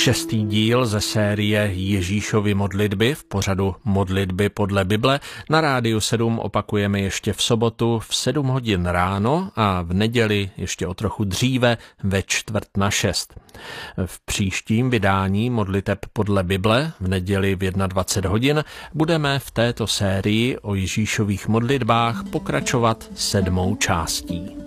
Šestý díl ze série Ježíšovy modlitby v pořadu Modlitby podle Bible na Rádiu 7 opakujeme ještě v sobotu v 7 hodin ráno a v neděli ještě o trochu dříve ve 5:45. V příštím vydání Modliteb podle Bible v neděli v 21 hodin budeme v této sérii o Ježíšových modlitbách pokračovat 7. částí.